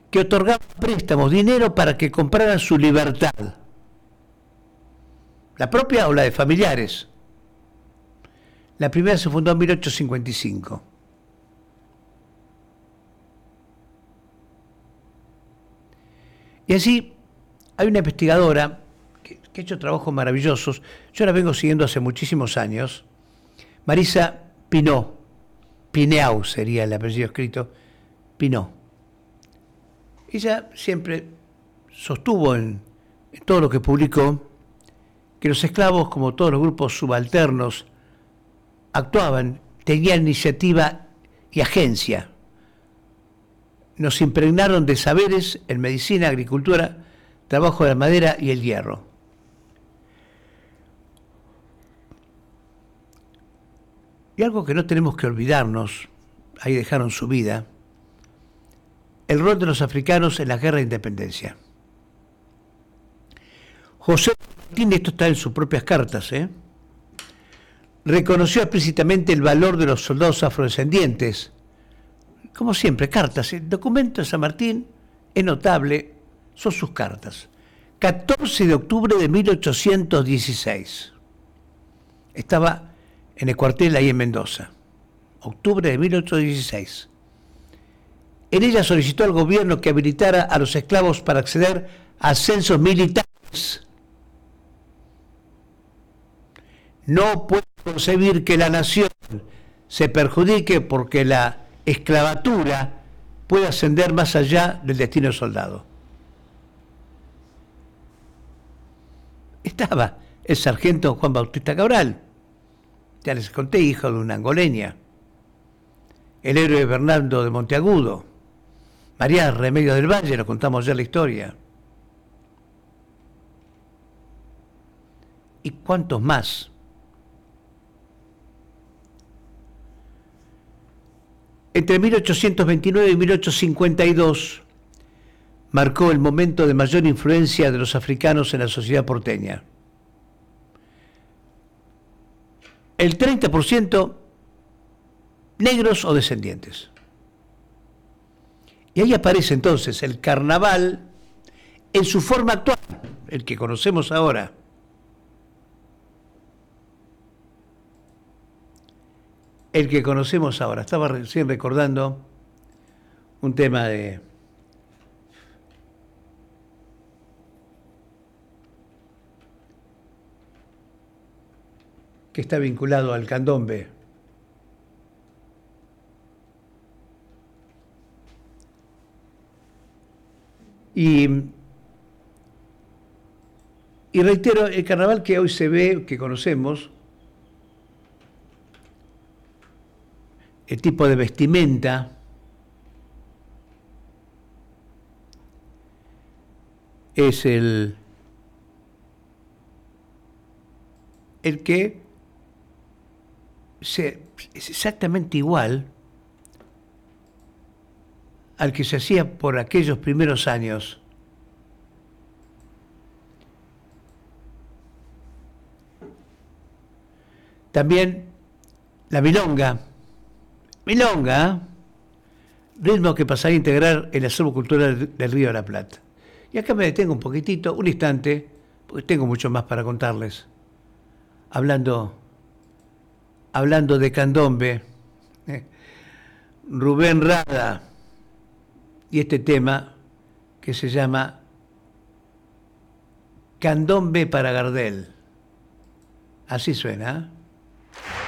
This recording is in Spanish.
que otorgaban préstamos, dinero para que compraran su libertad, la propia o la de familiares. La primera se fundó en 1855. Y así hay una investigadora que ha hecho trabajos maravillosos, yo la vengo siguiendo hace muchísimos años, Marisa Pineau, Pineau sería el apellido escrito, Pineau. Ella siempre sostuvo en todo lo que publicó que los esclavos, como todos los grupos subalternos, actuaban, tenían iniciativa y agencia. Nos impregnaron de saberes en medicina, agricultura, trabajo de la madera y el hierro. Y algo que no tenemos que olvidarnos, ahí dejaron su vida, el rol de los africanos en la guerra de independencia. José Martín, esto está en sus propias cartas, reconoció explícitamente el valor de los soldados afrodescendientes. Como siempre, cartas. El documento de San Martín es notable, son sus cartas. 14 de octubre de 1816. Estaba en el cuartel ahí en Mendoza. Octubre de 1816. En ella solicitó al gobierno que habilitara a los esclavos para acceder a ascensos militares. No puedo concebir que la nación se perjudique porque la esclavatura puede ascender más allá del destino del soldado. Estaba el sargento Juan Bautista Cabral, ya les conté, hijo de una angoleña, el héroe Bernardo de Monteagudo, María Remedio del Valle, lo contamos ya la historia. ¿Y cuántos más? Entre 1829 y 1852 marcó el momento de mayor influencia de los africanos en la sociedad porteña. El 30% negros o descendientes. Y ahí aparece entonces el carnaval en su forma actual, el que conocemos ahora. El que conocemos ahora. Estaba recién recordando un tema que está vinculado al candombe. Y reitero, el carnaval que hoy se ve, que conocemos, el tipo de vestimenta, es el que es exactamente igual al que se hacía por aquellos primeros años. También la milonga, ritmo que pasaría a integrar el acervo cultural del Río de la Plata. Y acá me detengo un poquitito, un instante, porque tengo mucho más para contarles. Hablando de candombe, Rubén Rada, y este tema que se llama Candombe para Gardel. Así suena, ¿eh?